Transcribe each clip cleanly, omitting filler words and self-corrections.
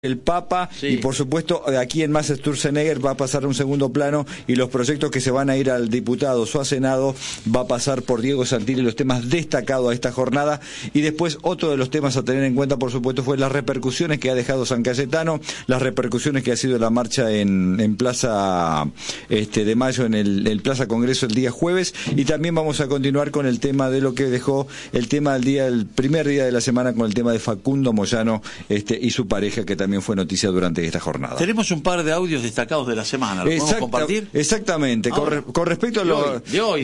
el Papa, sí. Y por supuesto aquí en Más Sturzenegger va a pasar a un segundo plano y los proyectos que se van a ir al diputado o a Senado va a pasar por Diego Santilli, los temas destacados a esta jornada. Y después otro de los temas a tener en cuenta, por supuesto, fue las repercusiones que ha dejado San Cayetano, las repercusiones que ha sido la marcha en Plaza de Mayo, en el Plaza Congreso el día jueves, y también vamos a continuar con el tema de lo que dejó el tema el primer día de la semana, con el tema de Facundo Moyano y su pareja, que también fue noticia durante esta jornada. Tenemos un par de audios destacados de la semana, ¿lo podemos compartir? Exactamente, con respecto a lo de hoy,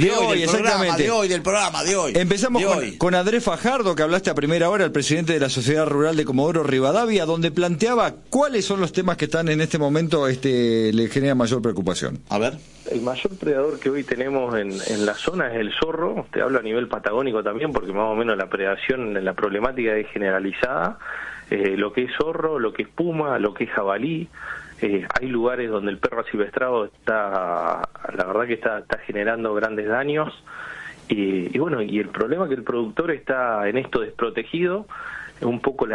del programa de hoy. Empezamos con Andrés Fajardo, que hablaste a primera hora, el presidente de la Sociedad Rural de Comodoro Rivadavia, donde planteaba cuáles son los temas que están en este momento le genera mayor preocupación. A ver. El mayor predador que hoy tenemos en la zona es el zorro. Te hablo a nivel patagónico también, porque más o menos la predación, la problemática es generalizada. Lo que es zorro, lo que es puma, lo que es jabalí. Hay lugares donde el perro asilvestrado está, la verdad que está generando grandes daños. Y bueno, y el problema es que el productor está en esto desprotegido. Un poco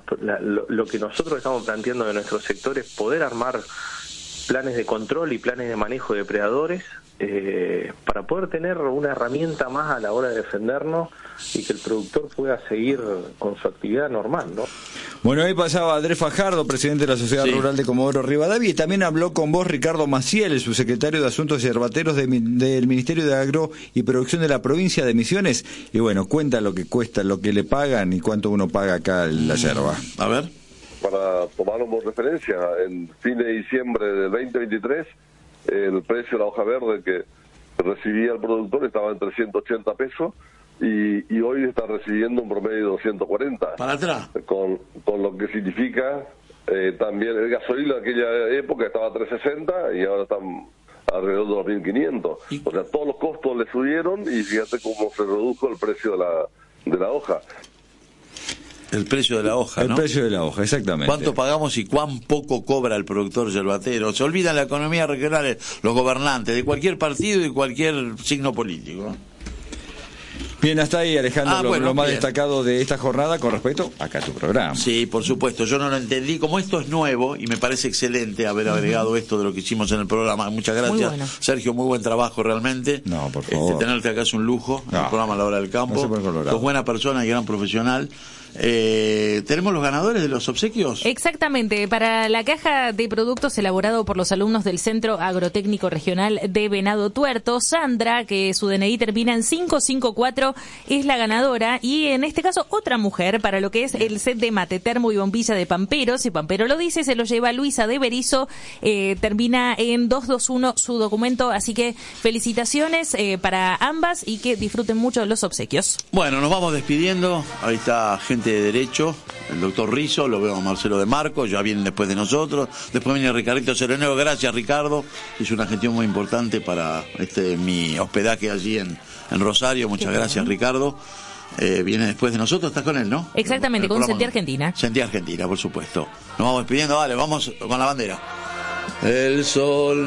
lo que nosotros estamos planteando de nuestro sector es poder armar planes de control y planes de manejo de depredadores para poder tener una herramienta más a la hora de defendernos y que el productor pueda seguir con su actividad normal, ¿no? Bueno, ahí pasaba Andrés Fajardo, presidente de la Sociedad Rural de Comodoro Rivadavia, y también habló con vos Ricardo Maciel, el subsecretario de Asuntos Yerbateros del Ministerio de Agro y Producción de la provincia de Misiones, y bueno, cuenta lo que cuesta, lo que le pagan y cuánto uno paga acá en la yerba. A ver. Para tomarlo como referencia, en fin de diciembre del 2023, el precio de la hoja verde que recibía el productor estaba en 380 pesos y hoy está recibiendo un promedio de 240. Para atrás. Con lo que significa también el gasoil en aquella época estaba a 360 y ahora están alrededor de los 1.500. O sea, todos los costos le subieron y fíjate cómo se redujo el precio de la hoja. El precio de la hoja, ¿no? El precio de la hoja, exactamente. ¿Cuánto pagamos y cuán poco cobra el productor yerbatero? Se olvidan la economía regional, los gobernantes de cualquier partido y cualquier signo político. Bien, hasta ahí, Alejandro, lo más bien destacado de esta jornada con respecto acá a tu programa. Sí, por supuesto, yo no lo entendí. Como esto es nuevo, y me parece excelente haber agregado esto de lo que hicimos en el programa. Muchas gracias, muy bueno. Sergio, muy buen trabajo realmente. No, por favor. Tenerte acá es un lujo, en el programa La Hora del Campo. Sos buena persona y gran profesional. ¿Tenemos los ganadores de los obsequios? Exactamente, para la caja de productos elaborado por los alumnos del Centro Agrotécnico Regional de Venado Tuerto, Sandra, que su DNI termina en 554, es la ganadora, y en este caso otra mujer para lo que es el set de mate, termo y bombilla de Pampero. Si Pampero lo dice, se lo lleva Luisa de Berizo, termina en 221 su documento, así que felicitaciones para ambas y que disfruten mucho de los obsequios. Bueno, nos vamos despidiendo, ahí está gente de Derecho, el doctor Rizzo, lo veo a Marcelo de Marco, ya vienen después de nosotros, después viene Ricardito Serenero. Gracias, Ricardo, hizo una gestión muy importante para mi hospedaje allí en Rosario. Muchas gracias, Ricardo. Viene después de nosotros, estás con él, ¿no? Exactamente, con Sentí Argentina. Sentí Argentina, por supuesto. Nos vamos despidiendo, vale, vamos con la bandera. El sol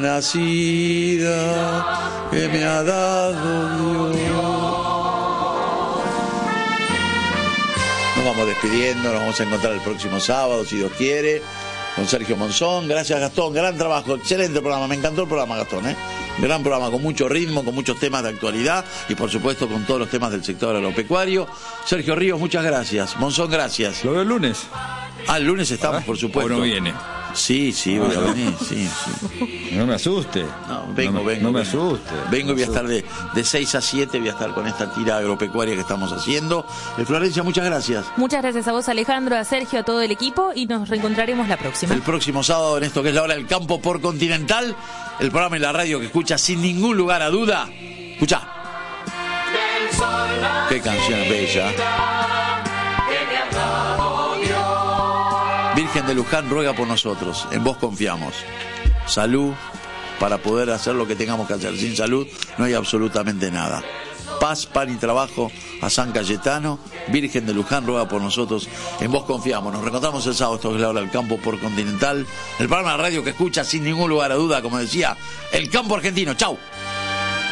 nacida que me ha dado Dios. Nos vamos despidiendo, nos vamos a encontrar el próximo sábado, si Dios quiere, con Sergio Monzón. Gracias, Gastón, gran trabajo, excelente programa, me encantó el programa, Gastón, gran programa, con mucho ritmo, con muchos temas de actualidad y por supuesto con todos los temas del sector agropecuario. Sergio Ríos, muchas gracias. Monzón, gracias. Lo veo el lunes. El lunes estamos, por supuesto. ¿O no viene? Sí, voy a venir, sí. No me asuste. Vengo. No me asuste. Vengo y voy a estar de 6 a 7, voy a estar con esta tira agropecuaria que estamos haciendo. Florencia, muchas gracias. Muchas gracias a vos, Alejandro, a Sergio, a todo el equipo, y nos reencontraremos la próxima. El próximo sábado en esto que es La Hora del Campo por Continental, el programa en la radio que escucha sin ningún lugar a duda. Escucha. Qué canción bella. Virgen de Luján ruega por nosotros, en vos confiamos. Salud para poder hacer lo que tengamos que hacer. Sin salud no hay absolutamente nada. Paz, pan y trabajo a San Cayetano. Virgen de Luján ruega por nosotros, en vos confiamos. Nos reencontramos el sábado, esto es La Hora del Campo por Continental, el programa de radio que escucha sin ningún lugar a duda, como decía, el campo argentino. Chau.